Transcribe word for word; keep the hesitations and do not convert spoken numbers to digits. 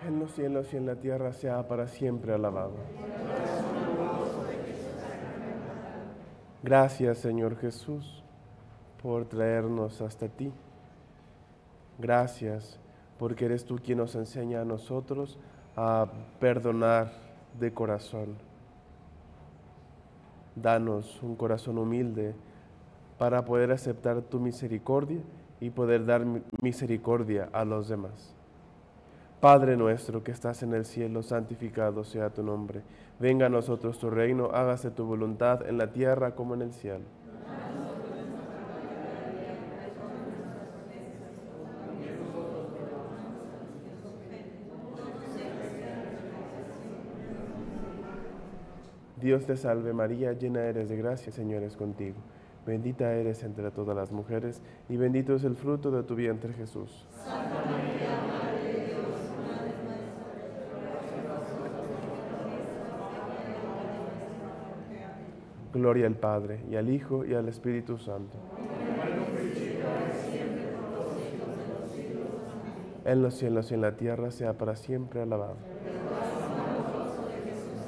en los cielos y en la tierra sea para siempre alabado. Gracias, Señor Jesús, por traernos hasta ti. Gracias, porque eres tú quien nos enseña a nosotros a perdonar de corazón. Danos un corazón humilde para poder aceptar tu misericordia y poder dar misericordia a los demás. Padre nuestro que estás en el cielo, santificado sea tu nombre. Venga a nosotros tu reino, hágase tu voluntad en la tierra como en el cielo. Dios te salve María, llena eres de gracia, el Señor es contigo. Bendita eres entre todas las mujeres, y bendito es el fruto de tu vientre Jesús. Santa María, Madre de Dios, Madre nuestra, ruega por nosotros. Gloria al Padre, y al Hijo, y al Espíritu Santo. En los cielos y en la tierra sea para siempre alabado.